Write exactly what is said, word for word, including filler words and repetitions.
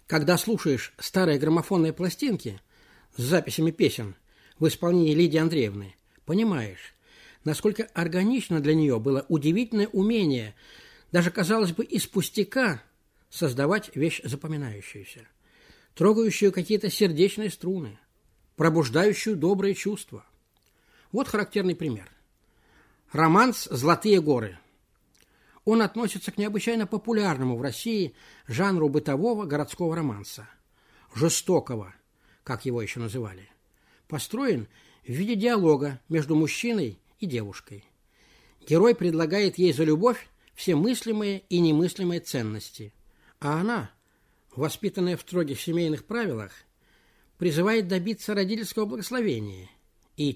Когда слушаешь старые граммофонные пластинки с записями песен в исполнении Лидии Андреевны, понимаешь, насколько органично для нее было удивительное умение, даже, казалось бы, из пустяка создавать вещь запоминающуюся, трогающую какие-то сердечные струны, пробуждающую добрые чувства. Вот характерный пример. Романс «Золотые горы». Он относится к необычайно популярному в России жанру бытового городского романса, жестокого, как его еще называли. Построен в виде диалога между мужчиной и девушкой. Герой предлагает ей за любовь все мыслимые и немыслимые ценности, а она, воспитанная в строгих семейных правилах, призывает добиться родительского благословения